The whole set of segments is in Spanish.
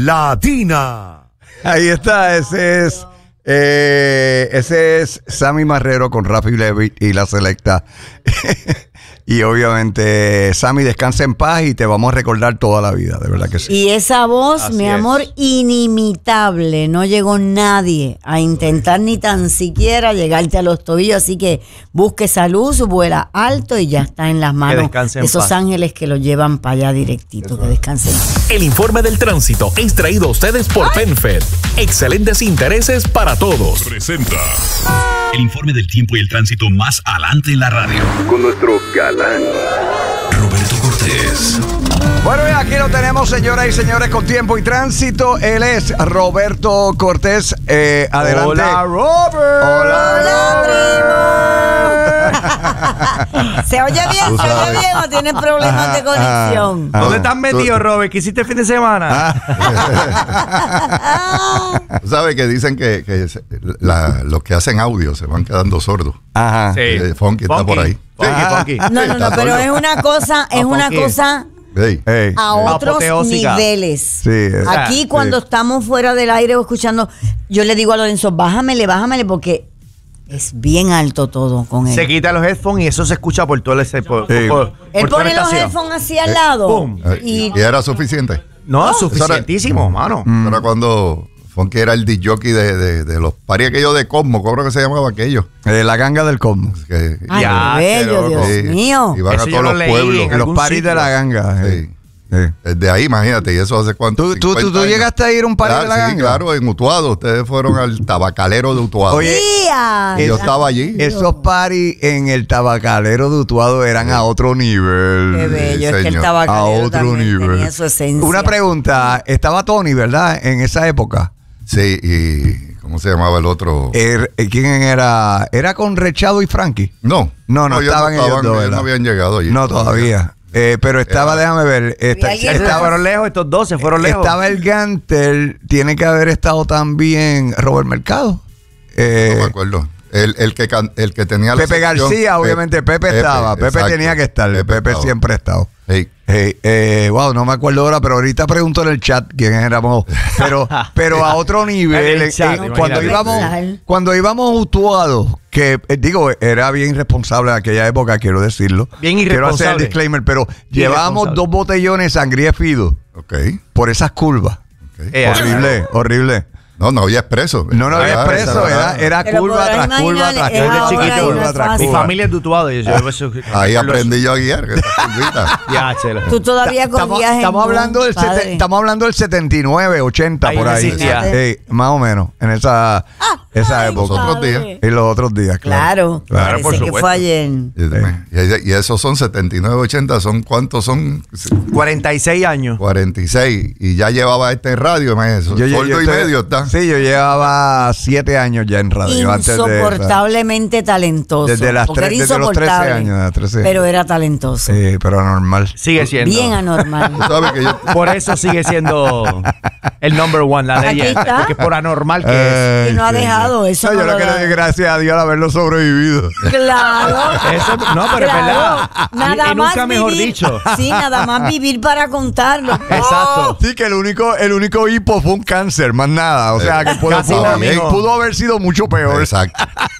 Latina. Ahí está, ese es Sammy Marrero con Rafi Levitt y La Selecta. Y obviamente, Sammy, descansa en paz y te vamos a recordar toda la vida, de verdad que sí. Y esa voz, así mi amor, inimitable. No llegó nadie a intentar ni tan siquiera llegarte a los tobillos. Así que busque esa luz, vuela alto y ya está en las manos de esos ángeles que lo llevan para allá directito. Que descansen. El informe del tránsito es traído a ustedes por PenFed. Excelentes intereses para todos. Presenta el informe del tiempo y el tránsito más adelante en la radio. Con nuestro galán Roberto Cortés. Bueno, y aquí lo tenemos, señoras y señores, con tiempo y tránsito. Él es Roberto Cortés. Adelante. Hola, Robert. Hola, primo. ¿Se oye bien? ¿Se oye bien o tienes problemas de conexión? ¿Dónde estás metido, Robert? ¿Qué hiciste el fin de semana? Tú sabes que dicen que los que hacen audio se van quedando sordos. Ajá. Sí. Funky está por ahí. Funky. No, pero es una cosa, Hey. a otros niveles. Sí, aquí cuando estamos fuera del aire o escuchando, yo le digo a Lorenzo, bájamele, porque es bien alto todo con él. Se quita los headphones y eso se escucha por todo ese... Él pone los headphones así al lado. Boom. ¿Y era suficiente? No, suficientísimo, mano. Era cuando Funky era el disc-jockey de los paris aquellos de Cosmo, ¿cómo que se llamaba aquello? La ganga del Cosmos. Ay, qué bello, Dios mío. Iban a todos los pueblos. Los paris de la ganga. Sí. De ahí, imagínate, y eso hace cuánto. ¿Tú llegaste a ir a un party de la ganga? Sí, claro, en Utuado. Ustedes fueron al tabacalero de Utuado. Oye, yo estaba allí. Esos parties en el tabacalero de Utuado eran a otro nivel. Qué bello, es que el tabacalero a otro nivel. Tenía su esencia. Una pregunta, estaba Tony, ¿verdad? En esa época. Sí, y ¿cómo se llamaba el otro? ¿Quién era? ¿Era con Rechado y Frankie? No, estaban ellos dos, no habían llegado allí. No, todavía. Pero estaba, déjame ver. Se fueron lejos, estos dos se fueron lejos. Estaba el Gantel, tiene que haber estado también Robert Mercado. No me acuerdo. El que tenía la Pepe sección, García, obviamente Pepe estaba. Pepe exacto, tenía que estar. Pepe siempre ha estado. Wow, no me acuerdo ahora, pero ahorita pregunto en el chat quién éramos. Pero a otro nivel. Cuando íbamos Utuado, que era bien irresponsable en aquella época, quiero decirlo. Bien irresponsable. Quiero hacer el disclaimer, pero llevábamos 2 botellones de sangría Fido. Por esas curvas. Horrible. No había expreso. No había expreso, era curva tras curva tras curva. Mi familia es de Utuado. Ahí aprendí yo a guiar. Tú todavía cogías estamos hablando del 79, 80 ahí por ahí. Más o menos, en esa época. Los otros días. Y los otros días, claro. Por Parece que fue ayer. Y esos son 79, 80, ¿son cuántos son? 46 años. 46. Y ya llevaba radio, maestro. Sordo y medio está. Sí, yo llevaba 7 años ya en radio. Insoportablemente talentoso. Desde los 13 años. Pero era talentoso. Sí, pero anormal. Sigue siendo. Bien anormal. Por eso sigue siendo el number one, la leyenda. Porque por anormal que es. Y no ha dejado eso. Yo lo que le doy gracias a Dios al haberlo sobrevivido. Claro. Pero es verdad. Nada y más nunca mejor dicho. Sí, nada más vivir para contarlo. Exacto. Sí, que el único hipo fue un cáncer, más nada. O sea, que pudo haber sido mucho peor. Exacto.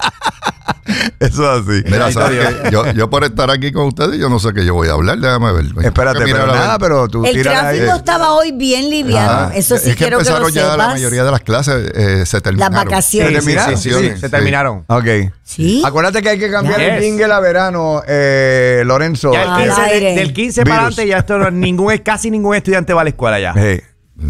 Eso es así. Mira, ¿sabes qué? Yo por estar aquí con ustedes, yo no sé qué yo voy a hablar. Déjame ver. Espérate, pero tú el tráfico estaba hoy bien liviano. Eso sí, quiero que lo sepas. Ya la mayoría de las clases se terminaron. Las vacaciones. Se terminaron. Ok. ¿Sí? Acuérdate que hay que cambiar el jingle a verano, Lorenzo. Ya del 15 para adelante ya casi ningún estudiante va a la escuela ya.